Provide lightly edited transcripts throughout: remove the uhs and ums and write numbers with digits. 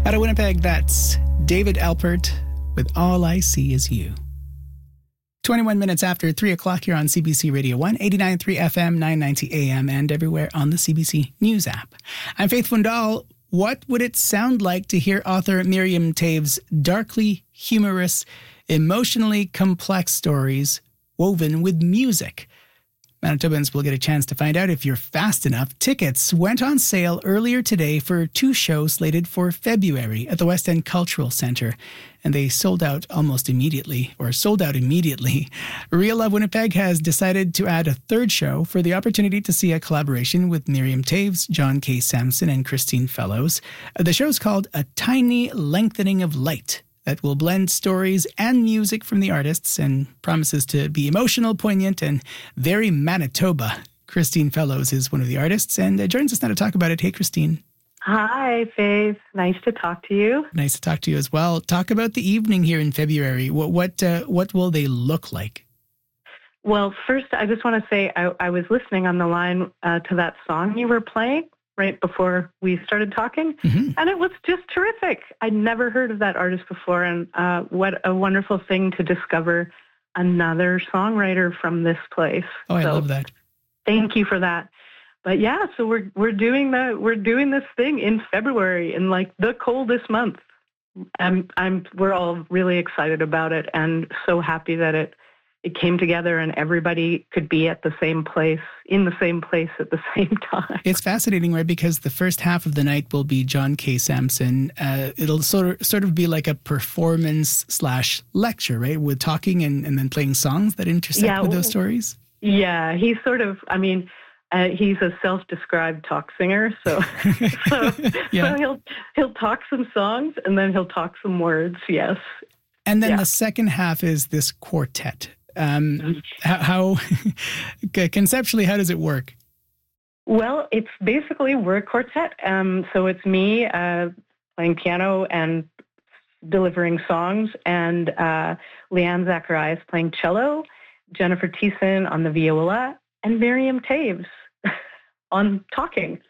Out of Winnipeg, that's David Alpert with All I See Is You. 21 minutes after 3 o'clock here on CBC Radio 1, 89.3 FM, 990 AM, and everywhere on the CBC News app. I'm Faith Fundal. What would it sound like to hear author Miriam Toews' darkly humorous, emotionally complex stories woven with music? Manitobans will get a chance to find out if you're fast enough. Tickets went on sale earlier today for 2 shows slated for February at the West End Cultural Centre, and they sold out immediately. Real Love Winnipeg has decided to add a 3rd show for the opportunity to see a collaboration with Miriam Toews, John K. Samson, and Christine Fellows. The show's called A Tiny Lengthening of Light, that will blend stories and music from the artists and promises to be emotional, poignant, and very Manitoba. Christine Fellows is one of the artists and joins us now to talk about it. Hey, Christine. Hi, Faith. Nice to talk to you. Nice to talk to you as well. Talk about the evening here in February. What will they look like? Well, first, I just want to say I was listening on the line to that song you were playing right before we started talking, and it was just terrific. I'd never heard of that artist before, and what a wonderful thing to discover another songwriter from this place. Oh, I love that. Thank you for that. But yeah, so we're doing this thing in February, in like the coldest month. We're all really excited about it, and so happy that it came together and everybody could be at the same place, in the same place at the same time. It's fascinating, right? Because the first half of the night will be John K. Samson. It'll sort of be like a performance/lecture, right? With talking and then playing songs that intersect with those stories. Yeah, he's sort of, he's a self-described talk singer, so he'll talk some songs and then he'll talk some words, yes. And then the second half is this quartet. How conceptually, how does it work? Well, it's basically, we're a quartet. So it's me playing piano and delivering songs, and Leanne Zacharias playing cello, Jennifer Thiessen on the viola, and Miriam Toews on talking.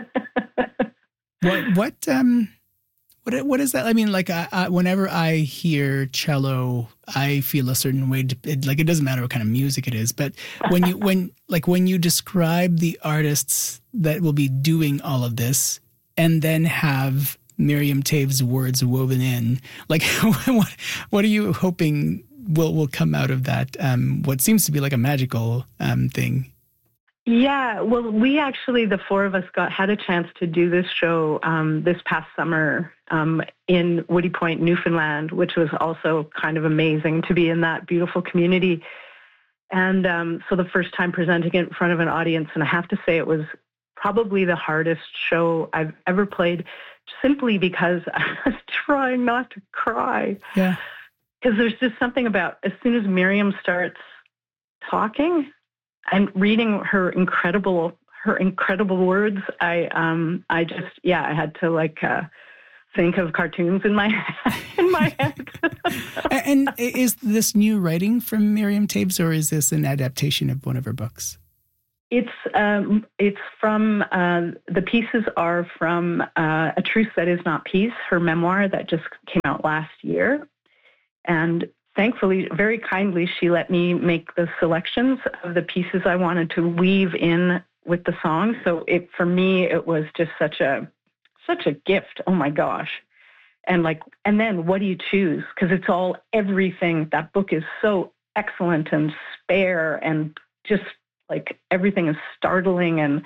What is that? I mean, like, whenever I hear cello, I feel a certain way. It doesn't matter what kind of music it is, but when you describe the artists that will be doing all of this, and then have Miriam Toews' words woven in, like, what are you hoping will come out of that? What seems to be like a magical thing. Yeah, well, we actually, the 4 of us, had a chance to do this show this past summer in Woody Point, Newfoundland, which was also kind of amazing to be in that beautiful community. And so the first time presenting it in front of an audience, and I have to say it was probably the hardest show I've ever played, simply because I was trying not to cry. Yeah. Because there's just something about, as soon as Miriam starts talking and reading her incredible words, I had to think of cartoons in my head. And is this new writing from Miriam Toews, or is this an adaptation of one of her books? It's from the pieces are from A Truce That Is Not Peace, her memoir that just came out last year, and thankfully, very kindly, she let me make the selections of the pieces I wanted to weave in with the song. So for me, it was just such a gift. Oh my gosh. And then what do you choose? Because it's all everything. That book is so excellent and spare, and just like everything is startling. And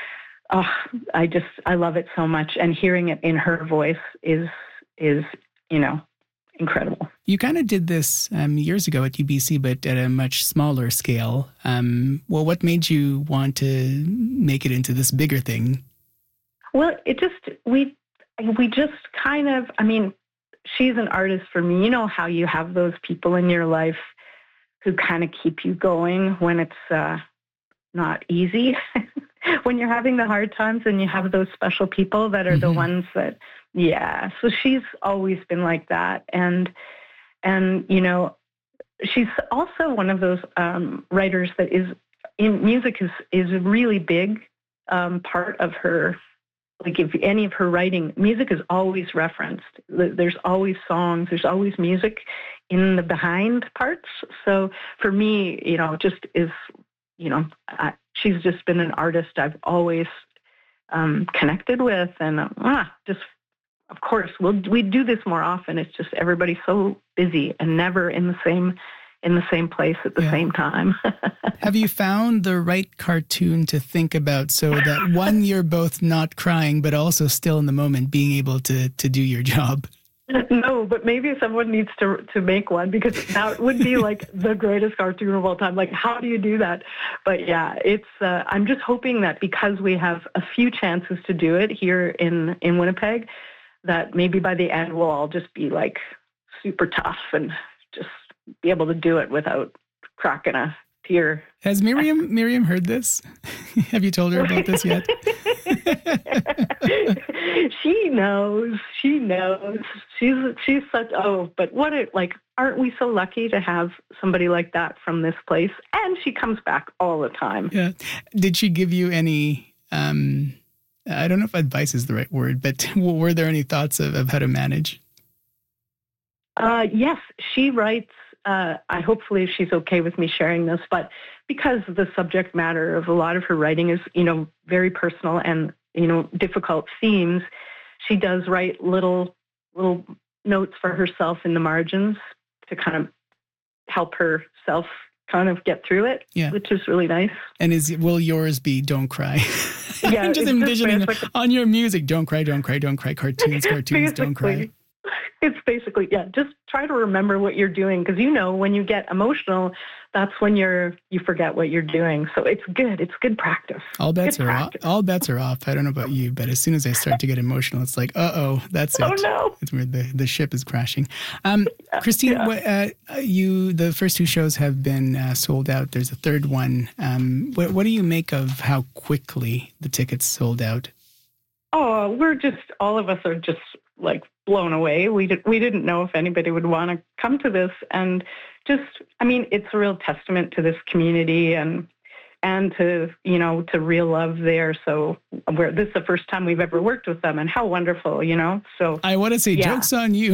I love it so much. And hearing it in her voice is incredible. You kind of did this years ago at UBC, but at a much smaller scale. What made you want to make it into this bigger thing? Well, we just kind of, she's an artist for me. You know how you have those people in your life who kind of keep you going when it's not easy. When you're having the hard times, and you have those special people that are the ones that, so she's always been like that. And she's also one of those writers that is in music is a really big part of her like if any of her writing, music is always referenced. There's always songs. There's always music in the behind parts. So for me, just is, she's just been an artist I've always connected with, and just, of course, we do this more often. It's just everybody's so busy and never in the same place at the same time. Have you found the right cartoon to think about so that one, you're both not crying, but also still in the moment being able to do your job? No, but maybe someone needs to make one, because that would be like the greatest cartoon of all time. Like, how do you do that? But yeah, it's. I'm just hoping that because we have a few chances to do it here in Winnipeg, that maybe by the end we'll all just be like super tough and just be able to do it without cracking a tear. Has Miriam heard this? Have you told her about this yet? She knows. She's such, but aren't we so lucky to have somebody like that from this place? And she comes back all the time. Yeah. Did she give you any, I don't know if advice is the right word, but were there any thoughts of how to manage? Yes, she writes. Hopefully she's okay with me sharing this, but because the subject matter of a lot of her writing is, very personal and, difficult themes, she does write little notes for herself in the margins to kind of help herself kind of get through it, which is really nice. And will yours be "Don't Cry"? Yeah, I'm just envisioning on your music, "Don't cry, don't cry, don't cry." Cartoons, don't cry. It's basically, just try to remember what you're doing, because when you get emotional, that's when you forget what you're doing. So it's good. It's good practice. All bets are off. I don't know about you, but as soon as I start to get emotional, it's like, that's it. Oh no! It's where the ship is crashing. Christine, the first two shows have been sold out. There's a third one. What do you make of how quickly the tickets sold out? Oh, all of us are just like blown away. We didn't know if anybody would want to come to this, and it's a real testament to this community and to to real love there. So this is the first time we've ever worked with them, and how wonderful, So I want to say, joke's on you.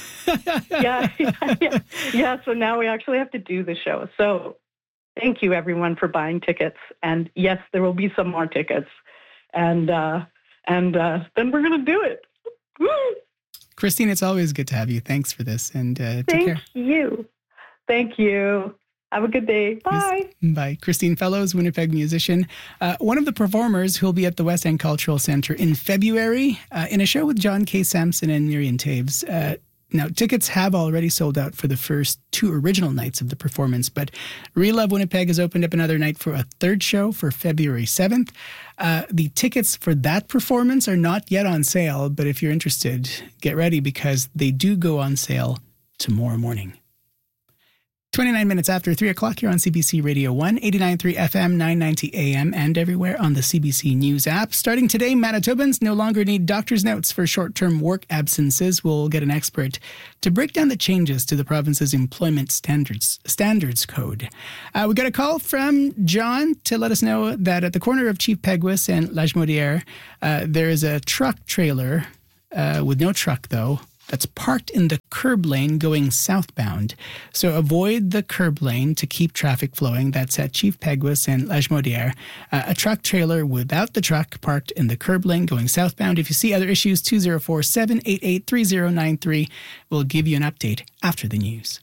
Yeah. So now we actually have to do the show. So thank you everyone for buying tickets, and yes, there will be some more tickets, and then we're gonna do it. Woo! Christine, it's always good to have you. Thanks for this, and take care. Thank you. Have a good day. Bye. Bye. Christine Fellows, Winnipeg musician. One of the performers who will be at the West End Cultural Centre in February in a show with John K. Sampson and Miriam Taves. Now, tickets have already sold out for the first two original nights of the performance, but Real Love Winnipeg has opened up another night for a third show for February 7th. The tickets for that performance are not yet on sale, but if you're interested, get ready because they do go on sale tomorrow morning. 29 minutes after 3 o'clock here on CBC Radio 1, 89.3 FM, 990 AM, and everywhere on the CBC News app. Starting today, Manitobans no longer need doctor's notes for short-term work absences. We'll get an expert to break down the changes to the province's employment standards code. We got a call from John to let us know that at the corner of Chief Peguis and Lagimodiere, there is a truck trailer with no truck, though, that's parked in the curb lane going southbound. So avoid the curb lane to keep traffic flowing. That's at Chief Peguis and Lagimodiere. A truck trailer without the truck parked in the curb lane going southbound. If you see other issues, 204-788-3093. We'll give you an update after the news.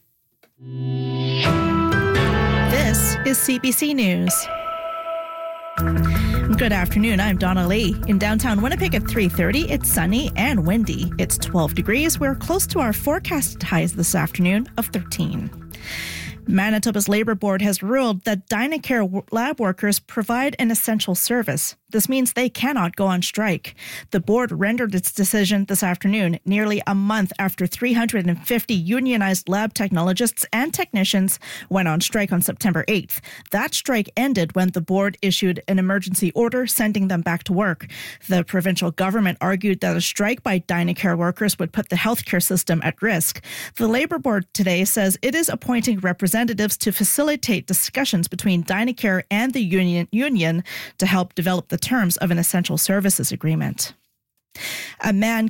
This is CBC News. Good afternoon, I'm Donna Lee. In downtown Winnipeg at 3:30, it's sunny and windy. It's 12 degrees. We're close to our forecasted highs this afternoon of 13. Manitoba's Labour Board has ruled that Dynacare lab workers provide an essential service. This means they cannot go on strike. The board rendered its decision this afternoon, nearly a month after 350 unionized lab technologists and technicians went on strike on September 8th. That strike ended when the board issued an emergency order sending them back to work. The provincial government argued that a strike by Dynacare workers would put the healthcare system at risk. The Labour Board today says it is appointing representatives to facilitate discussions between Dynacare and the union to help develop the terms of an essential services agreement. A man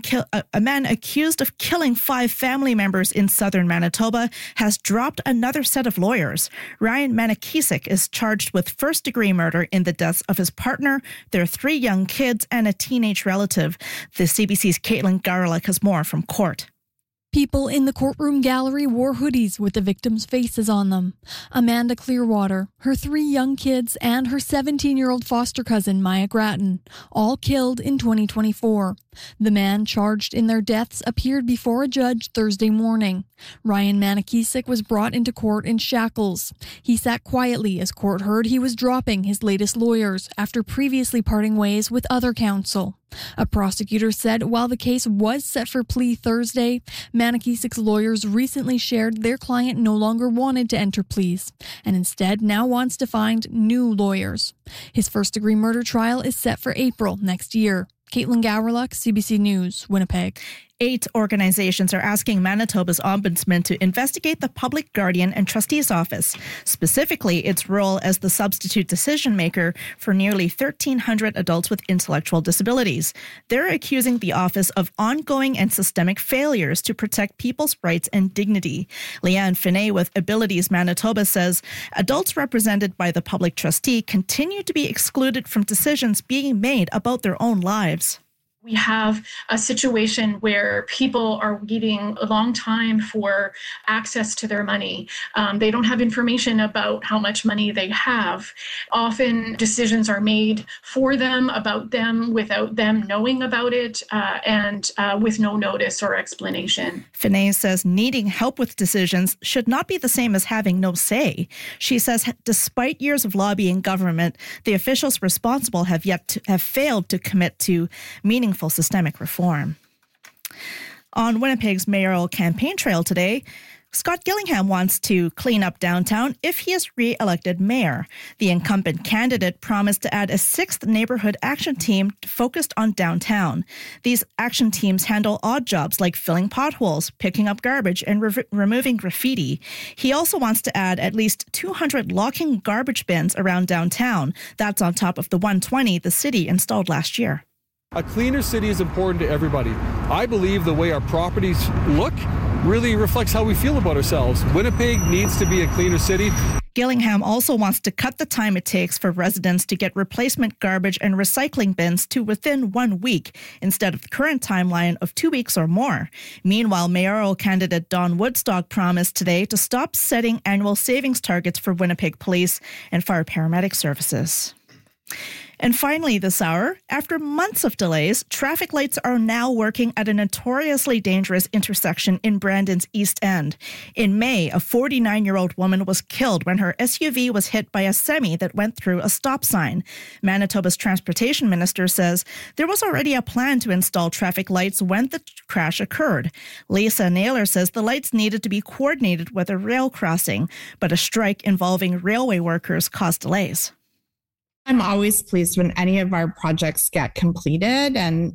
accused of killing 5 family members in southern Manitoba has dropped another set of lawyers. Ryan Manakisik is charged with first-degree murder in the deaths of his partner, their 3 young kids, and a teenage relative. The CBC's Caitlin Garlick has more from court. People in the courtroom gallery wore hoodies with the victims' faces on them. Amanda Clearwater, her 3 young kids, and her 17-year-old foster cousin, Maya Grattan, all killed in 2024. The man charged in their deaths appeared before a judge Thursday morning. Ryan Manakisik was brought into court in shackles. He sat quietly as court heard he was dropping his latest lawyers after previously parting ways with other counsel. A prosecutor said while the case was set for plea Thursday, Manakisik's lawyers recently shared their client no longer wanted to enter pleas and instead now wants to find new lawyers. His first-degree murder trial is set for April next year. Caitlin Gowerluck, CBC News, Winnipeg. 8 organizations are asking Manitoba's ombudsman to investigate the Public Guardian and Trustee's Office, specifically its role as the substitute decision maker for nearly 1,300 adults with intellectual disabilities. They're accusing the office of ongoing and systemic failures to protect people's rights and dignity. Leanne Finney with Abilities Manitoba says adults represented by the public trustee continue to be excluded from decisions being made about their own lives. We have a situation where people are waiting a long time for access to their money. They don't have information about how much money they have. Often decisions are made for them, about them, without them knowing about it, and with no notice or explanation. Finney says needing help with decisions should not be the same as having no say. She says despite years of lobbying government, the officials responsible have failed to commit to meaningful systemic reform. On Winnipeg's mayoral campaign trail today, Scott Gillingham wants to clean up downtown if he is re-elected mayor. The incumbent candidate promised to add a 6th neighborhood action team focused on downtown. These action teams handle odd jobs like filling potholes, picking up garbage, and removing graffiti. He also wants to add at least 200 locking garbage bins around downtown. That's on top of the 120 the city installed last year. A cleaner city is important to everybody. I believe the way our properties look really reflects how we feel about ourselves. Winnipeg needs to be a cleaner city. Gillingham also wants to cut the time it takes for residents to get replacement garbage and recycling bins to within 1 week instead of the current timeline of 2 weeks or more. Meanwhile, mayoral candidate Don Woodstock promised today to stop setting annual savings targets for Winnipeg Police and Fire Paramedic Services. And finally this hour, after months of delays, traffic lights are now working at a notoriously dangerous intersection in Brandon's East End. In May, a 49-year-old woman was killed when her SUV was hit by a semi that went through a stop sign. Manitoba's transportation minister says there was already a plan to install traffic lights when the crash occurred. Lisa Naylor says the lights needed to be coordinated with a rail crossing, but a strike involving railway workers caused delays. I'm always pleased when any of our projects get completed, and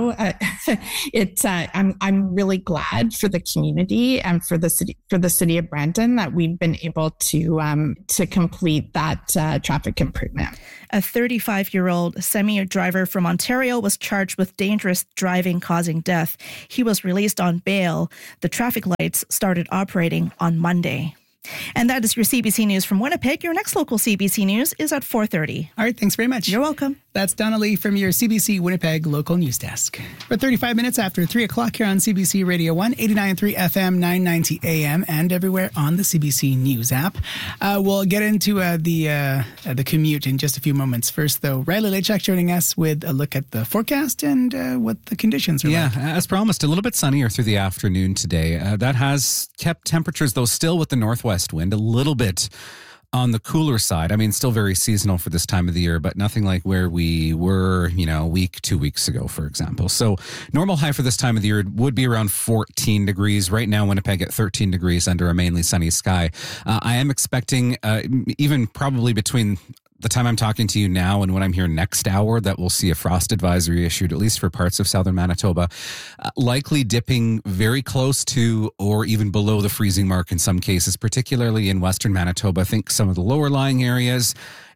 I'm really glad for the community and for the city of Brandon that we've been able to complete that traffic improvement. A 35-year-old semi-driver from Ontario was charged with dangerous driving causing death. He was released on bail. The traffic lights started operating on Monday. And that is your CBC News from Winnipeg. Your next local CBC News is at 4:30. All right, thanks very much. You're welcome. That's Donna Lee from your CBC Winnipeg local news desk. We're 35 minutes after 3 o'clock here on CBC Radio 1, 89.3 FM, 990 AM, and everywhere on the CBC News app. We'll get into the commute in just a few moments. First, though, Riley Lechak joining us with a look at the forecast and what the conditions are like. Yeah, as promised, a little bit sunnier through the afternoon today. That has kept temperatures, though, still with the northwest wind, a little bit on the cooler side. I mean, still very seasonal for this time of the year, but nothing like where we were, a week, 2 weeks ago, for example. So normal high for this time of the year would be around 14 degrees. Right now, Winnipeg at 13 degrees under a mainly sunny sky. I am expecting even probably between the time I'm talking to you now and when I'm here next hour, that we'll see a frost advisory issued, at least for parts of southern Manitoba, likely dipping very close to or even below the freezing mark in some cases, particularly in western Manitoba. I think some of the lower lying areas,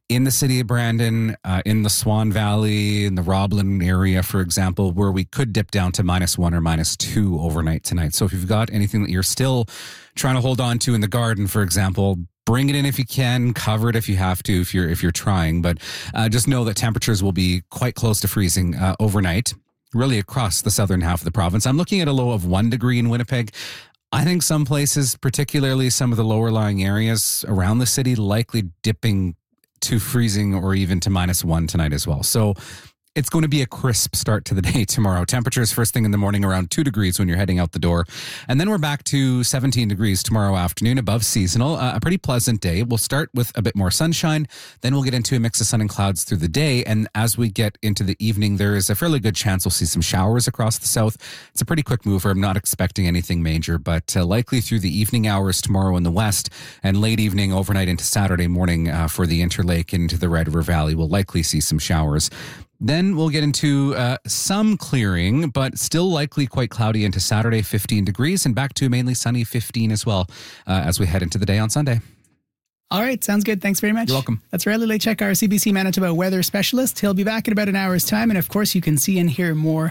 in the city of Brandon, in the Swan Valley, in the Roblin area, for example, where we could dip down to -1 or -2 overnight tonight. So if you've got anything that you're still trying to hold on to in the garden, for example, bring it in if you can, cover it if you have to, if you're trying. But just know that temperatures will be quite close to freezing overnight, really across the southern half of the province. I'm looking at a low of 1 degree in Winnipeg. I think some places, particularly some of the lower lying areas around the city, likely dipping to freezing or even to -1 tonight as well. So it's going to be a crisp start to the day tomorrow. Temperatures first thing in the morning around 2 degrees when you're heading out the door. And then we're back to 17 degrees tomorrow afternoon, above seasonal. A pretty pleasant day. We'll start with a bit more sunshine. Then we'll get into a mix of sun and clouds through the day. And as we get into the evening, there is a fairly good chance we'll see some showers across the south. It's a pretty quick mover. I'm not expecting anything major, but likely through the evening hours tomorrow in the west and late evening overnight into Saturday morning for the Interlake into the Red River Valley. We'll likely see some showers. Then we'll get into some clearing, but still likely quite cloudy into Saturday, 15 degrees, and back to mainly sunny 15 as well as we head into the day on Sunday. All right, sounds good. Thanks very much. You're welcome. That's Riley Lechek, our CBC Manitoba weather specialist. He'll be back in about an hour's time, and of course you can see and hear more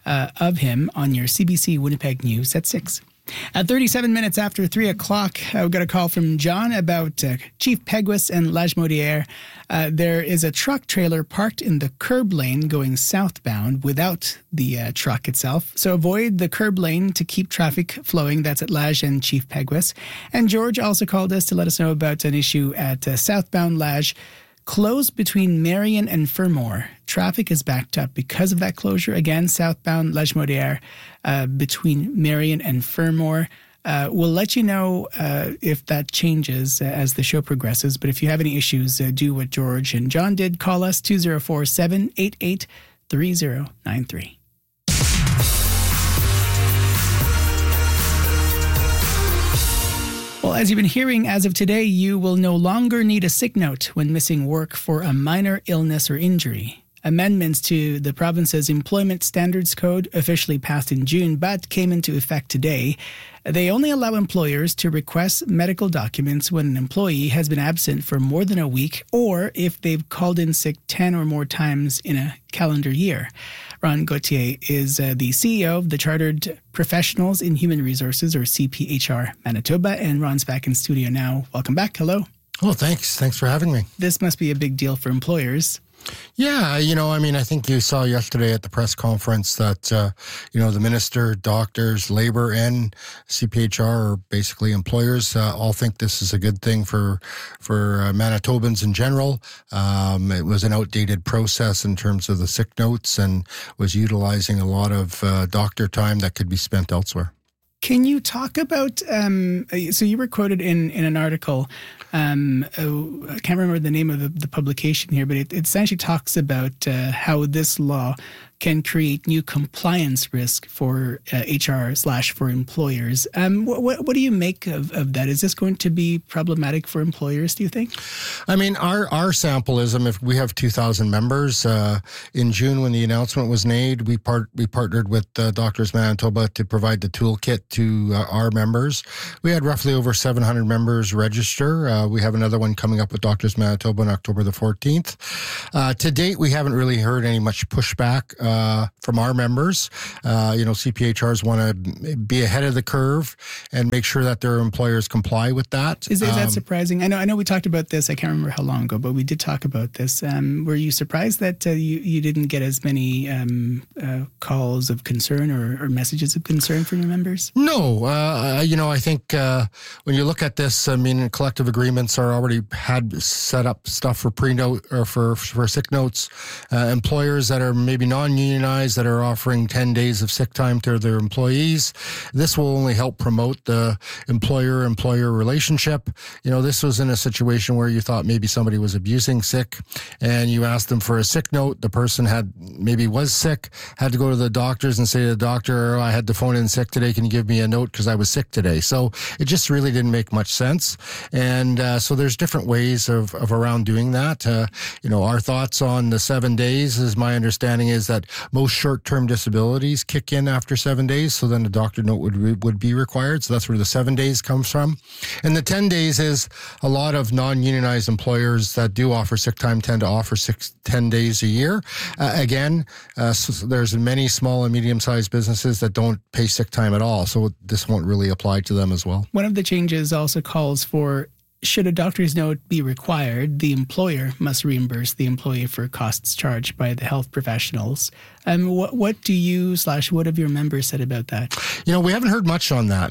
of him on your CBC Winnipeg News at 6. At 37 minutes after 3 o'clock, we got a call from John about Chief Peguis and Lagimodiere. There is a truck trailer parked in the curb lane going southbound without the truck itself. So avoid the curb lane to keep traffic flowing. That's at Lage and Chief Peguis. And George also called us to let us know about an issue at southbound Lage, closed between Marion and Fermor. Traffic is backed up because of that closure. Again, southbound Lagimodiere between Marion and Fermor. We'll let you know if that changes as the show progresses. But if you have any issues, do what George and John did. Call us 204-788-3093. Well, as you've been hearing, as of today, you will no longer need a sick note when missing work for a minor illness or injury. Amendments to the province's Employment Standards Code officially passed in June but came into effect today. They only allow employers to request medical documents when an employee has been absent for more than a week or if they've called in sick 10 or more times in a calendar year. Ron Gauthier is the CEO of the Chartered Professionals in Human Resources, or CPHR Manitoba, and Ron's back in studio now. Welcome back. Hello. Oh, thanks. Thanks for having me. This must be a big deal for employers. Yeah, I think you saw yesterday at the press conference that, the minister, doctors, labor, and CPHR, or basically employers, all think this is a good thing for Manitobans in general. It was an outdated process in terms of the sick notes and was utilizing a lot of doctor time that could be spent elsewhere. Can you talk about, so you were quoted in an article, I can't remember the name of the publication here, but it essentially talks about how this law can create new compliance risk for HR/for employers. What do you make of that? Is this going to be problematic for employers, do you think? I mean, our sampleism, if we have 2,000 members, in June when the announcement was made, we partnered with Doctors Manitoba to provide the toolkit to our members. We had roughly over 700 members register. We have another one coming up with Doctors Manitoba on October the 14th. To date, we haven't really heard any much pushback from our members. CPHRs want to be ahead of the curve and make sure that their employers comply with that. Is that surprising? I know we talked about this. I can't remember how long ago, but we did talk about this. Were you surprised that you didn't get as many calls of concern or messages of concern from your members? No. I think when you look at this, collective agreements are already had set up stuff for pre-note or for sick notes. Employers that are maybe non-unionized that are offering 10 days of sick time to their employees. This will only help promote the employer-employer relationship. This was in a situation where you thought maybe somebody was abusing sick and you asked them for a sick note. The person was sick, had to go to the doctors and say to the doctor, I had to phone in sick today. Can you give me a note because I was sick today? So it just really didn't make much sense. And so there's different ways of around doing that. Our thoughts on the 7 days, is my understanding is that that most short-term disabilities kick in after 7 days. So then a doctor note would be required. So that's where the 7 days comes from. And the 10 days is a lot of non-unionized employers that do offer sick time tend to offer 10 days a year. So there's many small and medium-sized businesses that don't pay sick time at all. So this won't really apply to them as well. One of the changes also calls for, should a doctor's note be required, the employer must reimburse the employee for costs charged by the health professionals. What do you / what have your members said about that? We haven't heard much on that.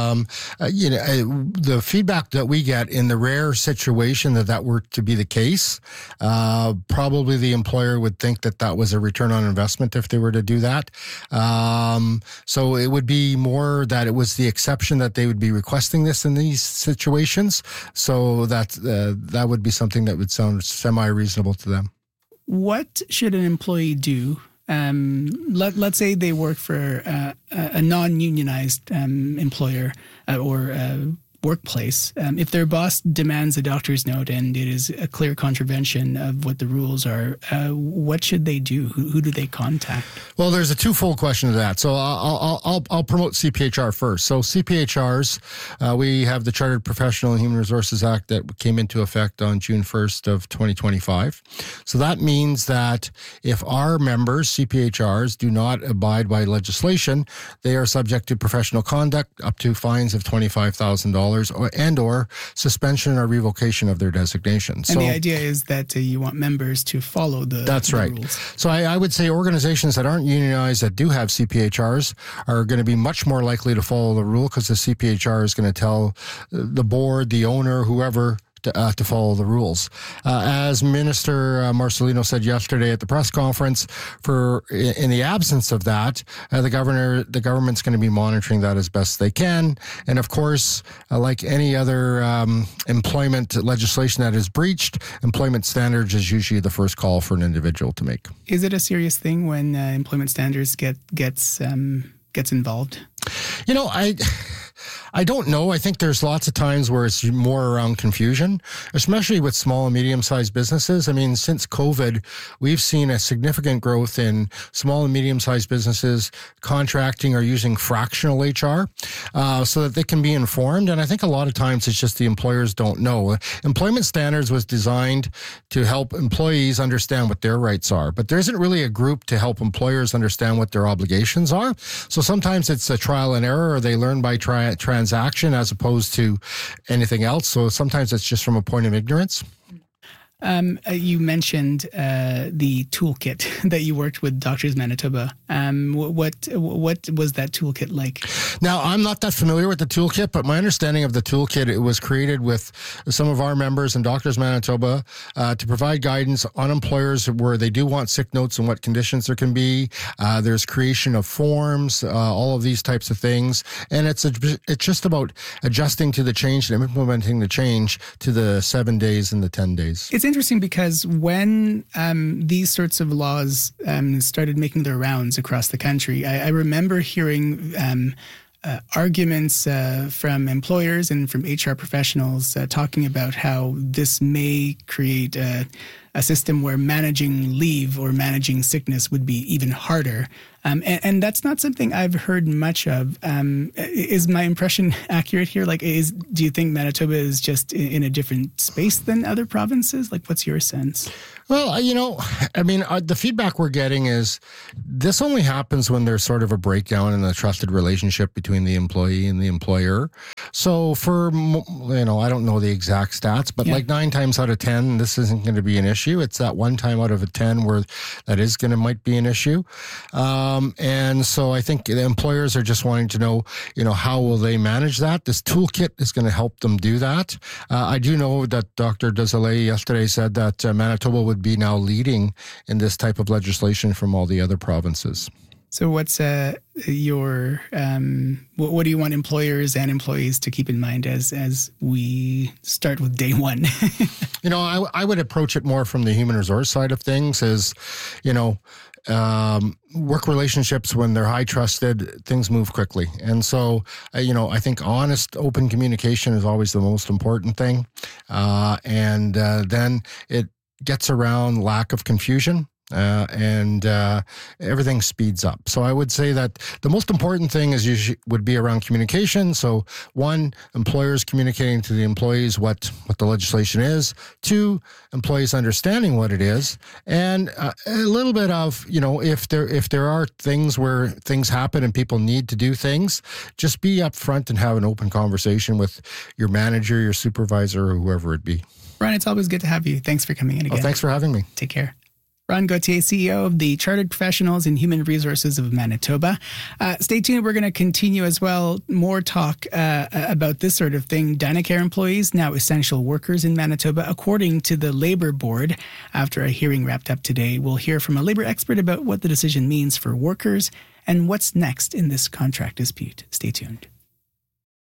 The feedback that we get in the rare situation that were to be the case, probably the employer would think that was a return on investment if they were to do that. So it would be more that it was the exception that they would be requesting this in these situations. So that would be something that would sound semi-reasonable to them. What should an employee do? Let's say they work for a non-unionized employer or workplace. If their boss demands a doctor's note and it is a clear contravention of what the rules are, what should they do? Who do they contact? Well, there's a twofold question to that. So I'll promote CPHR first. So CPHRs, we have the Chartered Professional and Human Resources Act that came into effect on June 1st of 2025. So that means that if our members, CPHRs, do not abide by legislation, they are subject to professional conduct up to fines of $25,000 or suspension or revocation of their designation. And the idea is that you want members to follow the That's right. rules. So I would say organizations that aren't unionized that do have CPHRs are going to be much more likely to follow the rule because the CPHR is going to tell the board, the owner, whoever, to follow the rules. As Minister Marcelino said yesterday at the press conference, in the absence of that, the government's going to be monitoring that as best they can. And of course, like any other employment legislation that is breached, employment standards is usually the first call for an individual to make. Is it a serious thing when employment standards gets involved? I don't know. I think there's lots of times where it's more around confusion, especially with small and medium-sized businesses. I mean, since COVID, we've seen a significant growth in small and medium-sized businesses contracting or using fractional HR so that they can be informed. And I think a lot of times it's just the employers don't know. Employment standards was designed to help employees understand what their rights are, but there isn't really a group to help employers understand what their obligations are. So sometimes it's a trial and error, or they learn by transaction as opposed to anything else. So sometimes it's just from a point of ignorance. You mentioned the toolkit that you worked with Doctors Manitoba. What was that toolkit like? Now, I'm not that familiar with the toolkit, but my understanding of the toolkit, it was created with some of our members in Doctors Manitoba to provide guidance on employers where they do want sick notes and what conditions there can be. There's creation of forms, all of these types of things. And it's just about adjusting to the change and implementing the change to the 7 days and the 10 days. It's interesting because when these sorts of laws started making their rounds across the country, I remember hearing arguments from employers and from HR professionals talking about how this may create a system where managing leave or managing sickness would be even harder. And that's not something I've heard much of. Is my impression accurate here? Do you think Manitoba is just in a different space than other provinces? What's your sense? Well, the feedback we're getting is this only happens when there's sort of a breakdown in the trusted relationship between the employee and the employer. So I don't know the exact stats, but 9 times out of 10, this isn't going to be an issue. It's that 1 time out of 10 where that might be an issue. And so I think the employers are just wanting to know, how will they manage that? This toolkit is going to help them do that. I do know that Dr. Desailly yesterday said that Manitoba would be now leading in this type of legislation from all the other provinces. So what's what do you want employers and employees to keep in mind as we start with day one? I would approach it more from the human resource side of things as, work relationships, when they're high trusted, things move quickly. And so, I think honest, open communication is always the most important thing. And then it gets around lack of confusion. and everything speeds up. So I would say that the most important thing is would be around communication. So 1, employers communicating to the employees what the legislation is. 2, employees understanding what it is, and a little bit of, if there are things where things happen and people need to do things, just be upfront and have an open conversation with your manager, your supervisor, or whoever it be. Ron, it's always good to have you. Thanks for coming in again. Oh, thanks for having me. Take care. Ron Gauthier, CEO of the Chartered Professionals in Human Resources of Manitoba. Stay tuned. We're going to continue as well. More talk about this sort of thing. Dynacare employees, now essential workers in Manitoba, according to the Labour Board. After a hearing wrapped up today, we'll hear from a labour expert about what the decision means for workers and what's next in this contract dispute. Stay tuned.